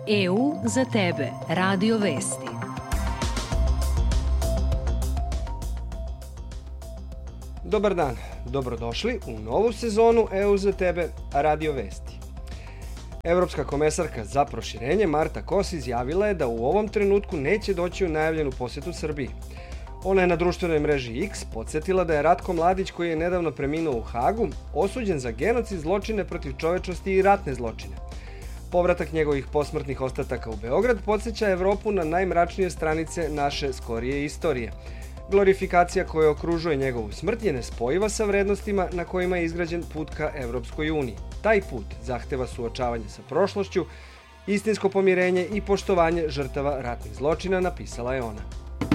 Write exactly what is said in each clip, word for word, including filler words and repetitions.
E U za tebe. Radio Vesti. Dobar dan, dobrodošli u novu sezonu E U za tebe, Radio Vesti. Evropska komesarka za proširenje Marta Kos izjavila je da u ovom trenutku neće doći u najavljenu posjetu Srbiji. Ona je na društvenoj mreži X podsjetila da je Ratko Mladić, koji je nedavno preminuo u Hagu, osuđen za genocid, zločine protiv čovečnosti i ratne zločine. Povratak njegovih posmrtnih ostataka u Beograd podsjeća Evropu na najmračnije stranice naše skorije istorije. Glorifikacija koja okružuje njegovu smrt je nespojiva sa vrednostima na kojima je izgrađen put ka Evropskoj uniji. Taj put zahteva suočavanje sa prošlošću, istinsko pomirenje i poštovanje žrtava ratnih zločina, napisala je ona.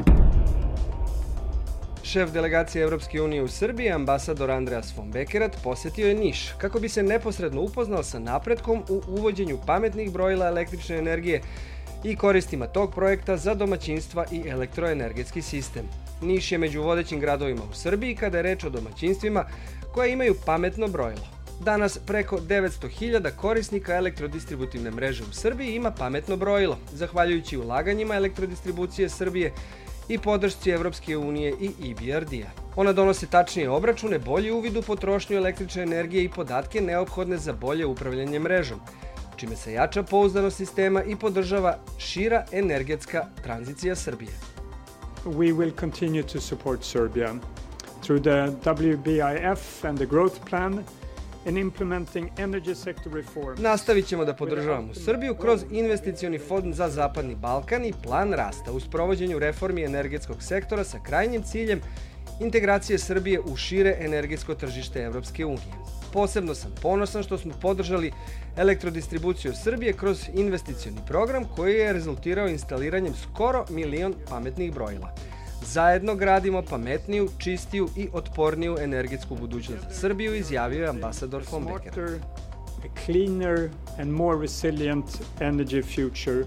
Šef delegacije Evropske unije u Srbiji, ambasador Andreas von Bekerat, posjetio je Niš kako bi se neposredno upoznao sa napretkom u uvođenju pametnih brojila električne energije i koristima tog projekta za domaćinstva i elektroenergetski sistem. Niš je među vodećim gradovima u Srbiji kada je reč o domaćinstvima koje imaju pametno brojilo. Danas preko devetsto hiljada korisnika elektrodistributivne mreže u Srbiji ima pametno brojilo, zahvaljujući ulaganjima elektrodistribucije Srbije i podršci Evropske unije i E B R D-a. Ona donose tačnije obračune, bolji uvid u potrošnju električne energije i podatke neophodne za bolje upravljanje mrežom, čime se jača pouzdanost sistema i podržava šira energetska tranzicija Srbije. We will continue to support Serbia through the W B I F and the growth plan in implementing energy sector reforms. Nastavit ćemo da podržavamo Srbiju kroz investicioni fond za Zapadni Balkan i plan rasta u sprovođenju reformi energetskog sektora sa krajnjim ciljem integracije Srbije u šire energetsko tržište Evropske unije. Posebno sam ponosan što smo podržali elektrodistribuciju Srbije kroz investicioni program koji je rezultirao instaliranjem skoro milion pametnih brojila. Zajedno gradimo pametniju, čistiju i otporniju energetsku budućnost za Srbiju, izjavio je ambasador von Bekerat. A cleaner and more resilient energy future.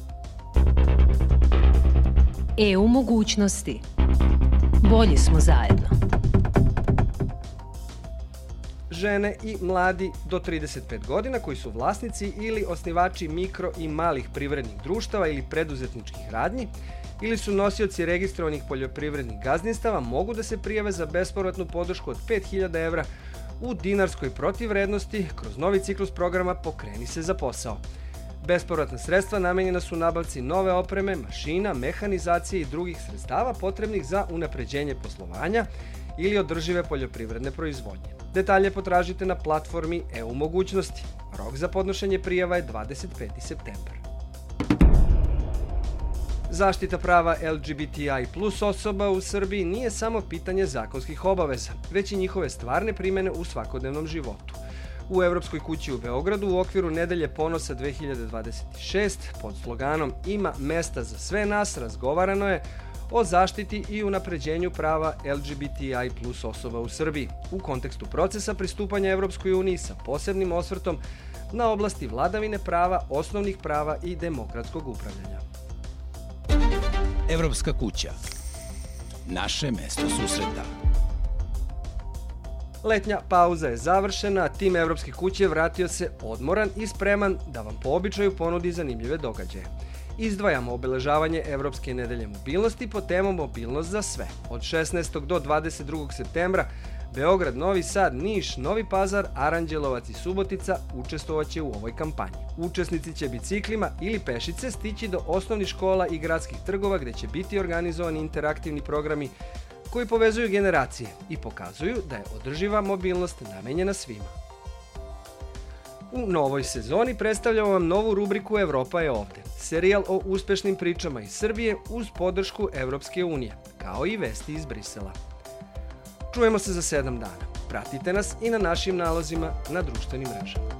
E U mogućnosti. Bolji smo zajedno. Žene i mladi do trideset pet godina koji su vlasnici ili osnivači mikro i malih privrednih društava ili preduzetničkih radnji ili su nosioci registrovanih poljoprivrednih gazdinstava mogu da se prijave za bespovratnu podršku od pet hiljada evra u dinarskoj protivvrednosti kroz novi ciklus programa Pokreni se za posao. Bespovratna sredstva namenjena su nabavci nove opreme, mašina, mehanizacije i drugih sredstava potrebnih za unapređenje poslovanja ili održive poljoprivredne proizvodnje. Detalje potražite na platformi E U mogućnosti. Rok za podnošenje prijava je dvadeset peti septembar. Zaštita prava L G B T I plus osoba u Srbiji nije samo pitanje zakonskih obaveza, već i njihove stvarne primjene u svakodnevnom životu. U Evropskoj kući u Beogradu u okviru Nedelje ponosa dve hiljade dvadeset šest pod sloganom Ima mesta za sve nas razgovarano je o zaštiti i unapređenju prava L G B T I plus osoba u Srbiji u kontekstu procesa pristupanja Evropskoj uniji sa posebnim osvrtom na oblasti vladavine prava, osnovnih prava i demokratskog upravljanja. Evropska kuća. Naše mesto susreta. Letnja pauza je završena, a tim Evropske kuće vratio se odmoran i spreman da vam po običaju ponudi zanimljive događaje. Izdvajamo obeležavanje Evropske nedelje mobilnosti po temom Mobilnost za sve. Od šesnaestog do dvadeset drugog septembra Beograd, Novi Sad, Niš, Novi Pazar, Aranđelovac i Subotica učestvovaće u ovoj kampanji. Učesnici će biciklima ili pešice stići do osnovnih škola i gradskih trgova gde će biti organizovani interaktivni programi koji povezuju generacije i pokazuju da je održiva mobilnost namenjena svima. U novoj sezoni predstavljamo vam novu rubriku Evropa je ovde. Serijal o uspešnim pričama iz Srbije uz podršku Evropske unije, kao i vesti iz Brisela. Čujemo se za sedam dana. Pratite nas i na našim nalozima na društvenim mrežama.